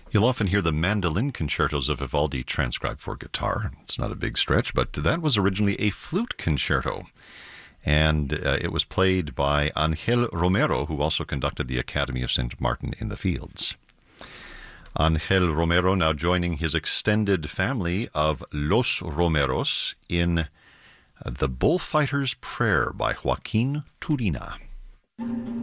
You'll often hear the mandolin concertos of Vivaldi transcribed for guitar. It's not a big stretch, but that was originally a flute concerto. And it was played by Angel Romero, who also conducted the Academy of St. Martin in the Fields. Angel Romero now joining his extended family of Los Romeros in The Bullfighter's Prayer by Joaquin Turina.